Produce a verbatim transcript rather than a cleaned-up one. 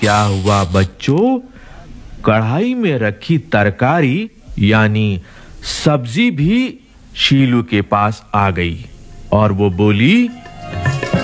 क्या हुआ बच्चों? कढ़ाई में रखी तरकारी यानी सब्जी भी शीलू के पास आ गई और वो बोली,